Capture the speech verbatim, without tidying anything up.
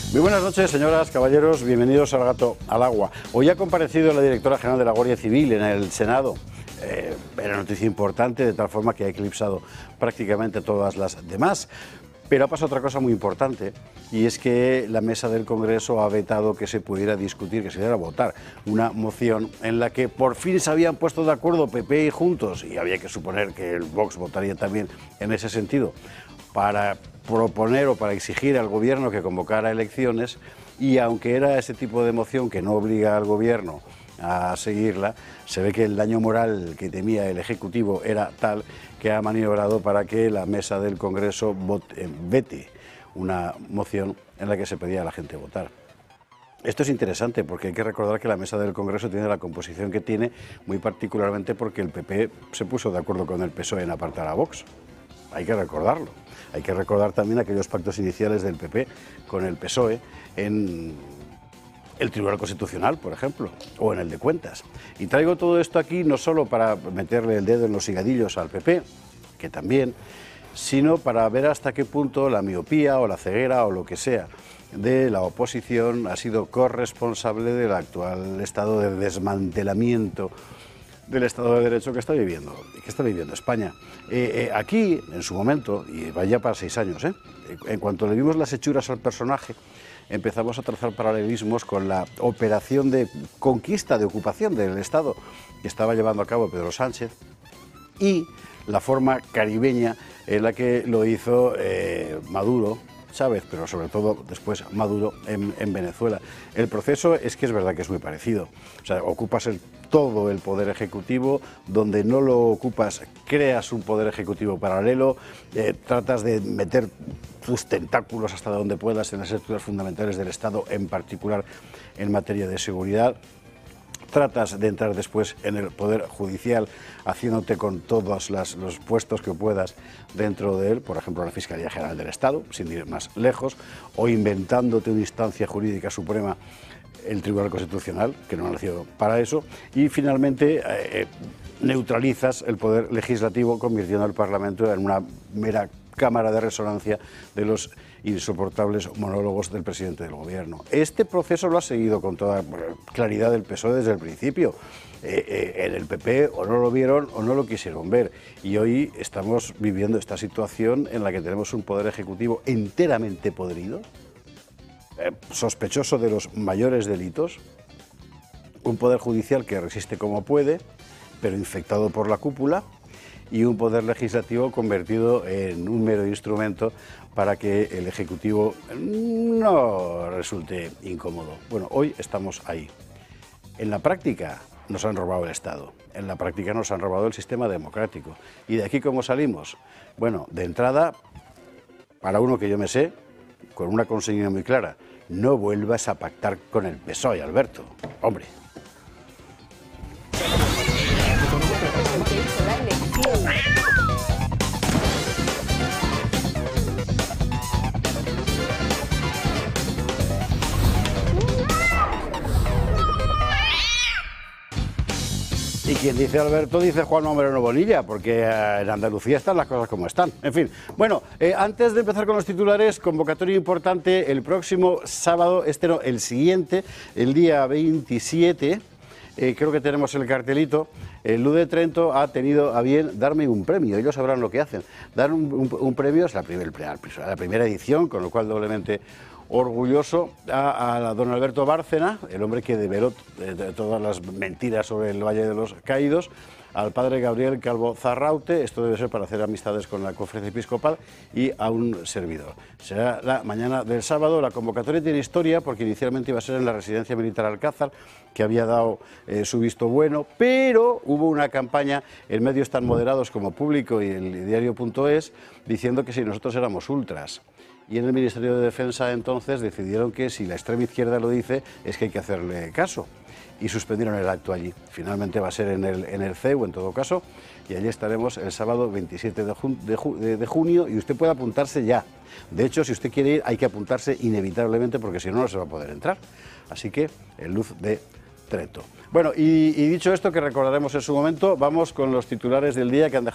Muy buenas noches, señoras, caballeros, bienvenidos al Gato al Agua. Hoy ha comparecido la directora general de la Guardia Civil en el Senado. Eh, era noticia importante, de tal forma que ha eclipsado prácticamente todas las demás. Pero ha pasado otra cosa muy importante, y es que la mesa del Congreso ha vetado que se pudiera discutir, que se pudiera votar una moción en la que por fin se habían puesto de acuerdo P P y Juntos, y había que suponer que el Vox votaría también en ese sentido, para proponer o para exigir al Gobierno que convocara elecciones, y aunque era ese tipo de moción que no obliga al Gobierno a seguirla, se ve que el daño moral que temía el Ejecutivo era tal que ha maniobrado para que la mesa del Congreso vote, vete una moción en la que se pedía a la gente votar. Esto es interesante porque hay que recordar que la mesa del Congreso tiene la composición que tiene, muy particularmente porque el P P se puso de acuerdo con el P S O E en apartar a Vox. Hay que recordarlo. Hay que recordar también aquellos pactos iniciales del P P con el P S O E en el Tribunal Constitucional, por ejemplo, o en el de Cuentas. Y traigo todo esto aquí no solo para meterle el dedo en los higadillos al P P, que también, sino para ver hasta qué punto la miopía o la ceguera o lo que sea de la oposición ha sido corresponsable del actual estado de desmantelamiento del Estado de Derecho que está viviendo, que está viviendo España. Eh, eh, aquí, en su momento, y vaya para seis años, ¿eh? en cuanto le vimos las hechuras al personaje, empezamos a trazar paralelismos con la operación de conquista, de ocupación del Estado que estaba llevando a cabo Pedro Sánchez y la forma caribeña en la que lo hizo eh, Maduro, Chávez, pero sobre todo después Maduro en, en Venezuela. El proceso es que es verdad que es muy parecido. O sea, ocupas el, todo el poder ejecutivo, donde no lo ocupas creas un poder ejecutivo paralelo, eh, tratas de meter tus tentáculos hasta donde puedas en las estructuras fundamentales del Estado, en particular en materia de seguridad. Tratas de entrar después en el Poder Judicial, haciéndote con todos las, los puestos que puedas dentro de él, por ejemplo la Fiscalía General del Estado, sin ir más lejos, o inventándote una instancia jurídica suprema, el Tribunal Constitucional, que no ha nacido para eso, y finalmente eh, neutralizas el Poder Legislativo, convirtiendo al Parlamento en una mera cámara de resonancia de los insoportables monólogos del presidente del Gobierno. Este proceso lo ha seguido con toda claridad el P S O E desde el principio. Eh, eh, en el P P o no lo vieron o no lo quisieron ver. Y hoy estamos viviendo esta situación en la que tenemos un poder ejecutivo enteramente podrido, eh, sospechoso de los mayores delitos, un poder judicial que resiste como puede, pero infectado por la cúpula, y un poder legislativo convertido en un mero instrumento para que el Ejecutivo no resulte incómodo. Bueno, hoy estamos ahí. En la práctica nos han robado el Estado, en la práctica nos han robado el sistema democrático. ¿Y de aquí cómo salimos? Bueno, de entrada, para uno que yo me sé, con una consigna muy clara, no vuelvas a pactar con el P S O E, Alberto. Hombre. Y quien dice Alberto dice Juan Moreno Bonilla, porque en Andalucía están las cosas como están. En fin, bueno, eh, antes de empezar con los titulares, convocatoria importante el próximo sábado, este no, el siguiente, el día veintisiete, eh, creo que tenemos el cartelito. El L U de Trento ha tenido a bien darme un premio, ellos sabrán lo que hacen. Dar un, un, un premio, es la, primer, la primera edición, con lo cual doblemente orgulloso, a, a don Alberto Bárcena, el hombre que develó de, de todas las mentiras sobre el Valle de los Caídos, al padre Gabriel Calvo Zarraute, esto debe ser para hacer amistades con la conferencia episcopal, y a un servidor. Será la mañana del sábado. La convocatoria tiene historia porque inicialmente iba a ser en la residencia militar Alcázar, que había dado eh, su visto bueno, pero hubo una campaña en medios tan moderados como Público y el diario punto es diciendo que si nosotros éramos ultras. Y en el Ministerio de Defensa entonces decidieron que si la extrema izquierda lo dice es que hay que hacerle caso. Y suspendieron el acto allí. Finalmente va a ser en el, en el C E U en todo caso, y allí estaremos el sábado veintisiete de, jun de, ju de, de junio, y usted puede apuntarse ya. De hecho, si usted quiere ir, hay que apuntarse inevitablemente, porque si no, no se va a poder entrar. Así que, el L U de Trento. Bueno, y, y dicho esto, que recordaremos en su momento, vamos con los titulares del día que han dejado